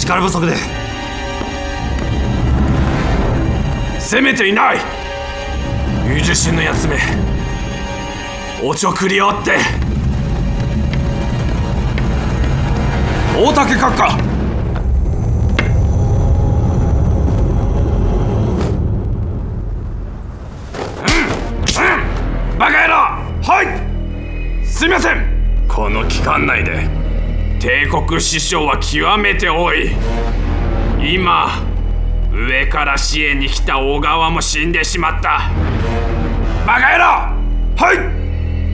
力不足で。 攻めていない。優柔心のやつめ、おちょくりおって。大竹閣下、バカ野郎。はい、すみません。この期間内で帝国師匠は極めて多い。今上から支援に来た小川も死んでしまった。バカ野郎。はい、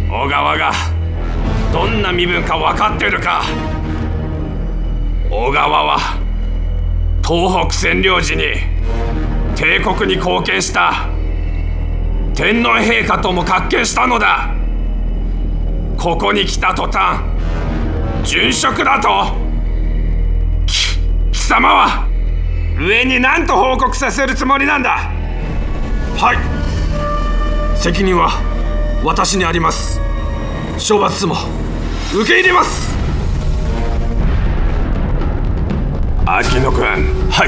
小川がどんな身分か分かってるか。小川は東北占領時に帝国に貢献した天皇陛下とも謁見したのだ。ここに来た途端殉職だと。貴様は上に何と報告させるつもりなんだ。はい、責任は私にあります。処罰も受け入れます。秋野君、はい。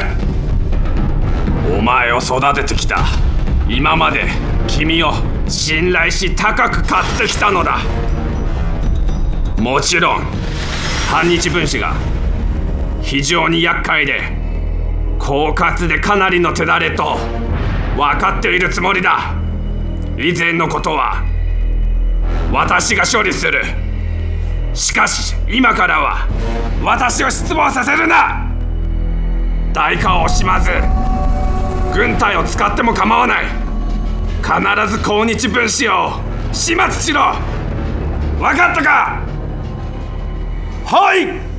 お前を育ててきた。今まで君を信頼し高く買ってきたのだ。もちろん反日分子が非常に厄介で狡猾でかなりの手だれと分かっているつもりだ。以前のことは私が処理する。しかし今からは私を失望させるな。代価を惜しまず軍隊を使っても構わない。必ず抗日分子を始末しろ。分かったか。はい。